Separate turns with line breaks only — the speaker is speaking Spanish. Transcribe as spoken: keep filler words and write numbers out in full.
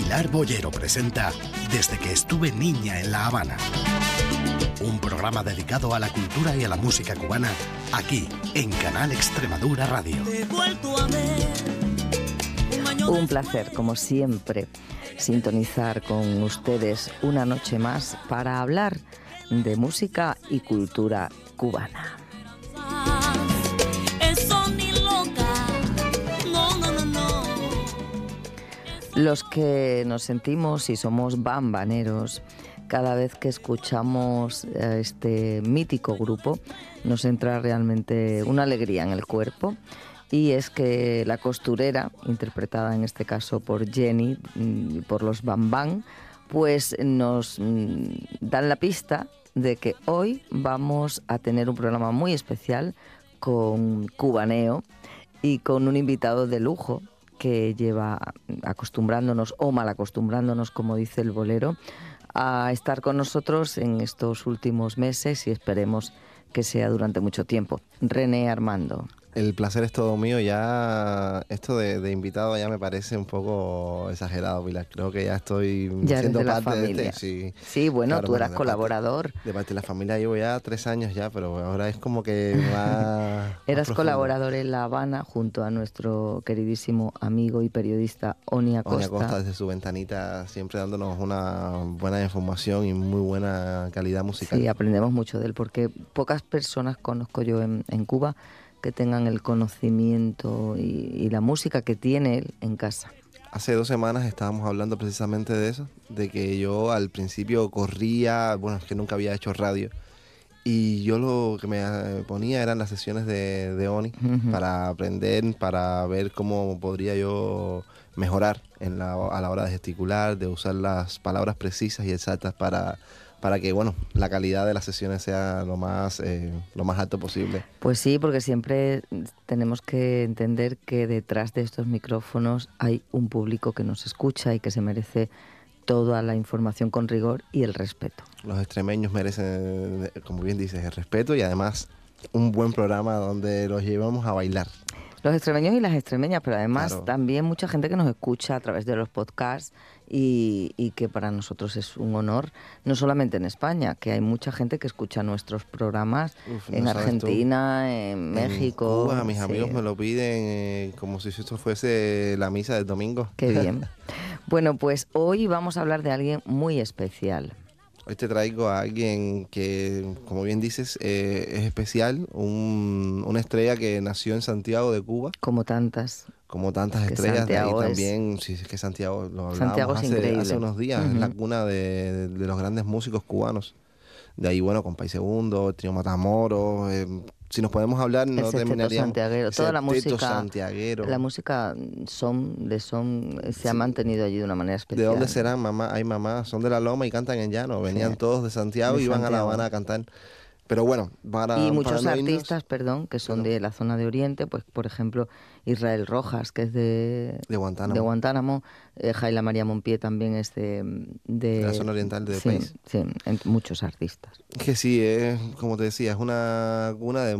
Pilar Bollero presenta Desde que estuve niña en La Habana. Un programa dedicado a la cultura y a la música cubana, aquí en Canal Extremadura Radio.
Un placer, como siempre, sintonizar con ustedes una noche más para hablar de música y cultura cubana. Los que nos sentimos y somos bambaneros, cada vez que escuchamos a este mítico grupo, nos entra realmente una alegría en el cuerpo. Y es que la costurera, interpretada en este caso por Jenny, por los Bam Bam, pues nos dan la pista de que hoy vamos a tener un programa muy especial con cubaneo y con un invitado de lujo que lleva acostumbrándonos o mal acostumbrándonos, como dice el bolero, a estar con nosotros en estos últimos meses y esperemos que sea durante mucho tiempo. René Armando.
El placer es todo mío. Ya esto de, de invitado ya me parece un poco exagerado, Pilar. Creo que ya estoy
ya
siendo
de la
parte
familia.
de este. Sí,
sí bueno,
claro,
tú
bueno,
eras
de
colaborador.
Parte, de parte de la familia llevo ya tres años ya, pero ahora es como que más...
Eras
más
colaborador en La Habana junto a nuestro queridísimo amigo y periodista Oni Acosta.
Oni Acosta desde su ventanita, siempre dándonos una buena información y muy buena calidad musical.
Sí, aprendemos mucho de él porque pocas personas conozco yo en, en Cuba que tengan el conocimiento y, y la música que tiene él en casa.
Hace dos semanas estábamos hablando precisamente de eso, de que yo al principio corría, bueno, es que nunca había hecho radio, y yo lo que me ponía eran las sesiones de, de Oni uh-huh. para aprender, para ver cómo podría yo mejorar en la, a la hora de gesticular, de usar las palabras precisas y exactas para... para que, bueno, la calidad de las sesiones sea lo más, eh, lo más alto posible.
Pues sí, porque siempre tenemos que entender que detrás de estos micrófonos hay un público que nos escucha y que se merece toda la información con rigor y el respeto.
Los extremeños merecen, como bien dices, el respeto y además un buen programa donde los llevamos a bailar.
Los extremeños y las extremeñas, pero además
claro.
también mucha gente que nos escucha a través de los podcasts y, y que para nosotros es un honor, no solamente en España, que hay mucha gente que escucha nuestros programas Uf, en no Argentina, en México.
En Cuba, mis
sí.
amigos me lo piden eh, como si esto fuese la misa del domingo.
Qué bien. Bueno, pues hoy vamos a hablar de alguien muy especial.
Hoy te traigo a alguien que, como bien dices, eh, es especial, un, una estrella que nació en Santiago de Cuba.
Como tantas.
Como tantas
que
estrellas,
Santiago
de ahí
es...
también, sí, es que Santiago, lo hablábamos
Santiago es
hace, hace unos días,
uh-huh.
es la cuna de, de, de los grandes músicos cubanos. De ahí, bueno, Compay Segundo, Trío Matamoros, eh, si nos podemos hablar no terminaríamos.
Santiaguero, toda la música,
Santiaguero.
la música son de son se sí. ha mantenido allí de una manera especial.
¿De dónde serán, mamá? Hay mamá, son de la Loma y cantan en llano. Venían sí. todos de Santiago
y
iban
Santiago.
a La Habana a cantar. Pero bueno, para
y muchos
para no
artistas,
irnos,
perdón, que son
perdón.
de la zona de Oriente, pues por ejemplo Israel Rojas, que es de
de Guantánamo,
de Guantánamo. Eh, Jaila María Monpié también es de, de,
de la zona oriental del
sí,
país.
Sí, en, muchos artistas.
Que sí, es como te decía, es una cuna de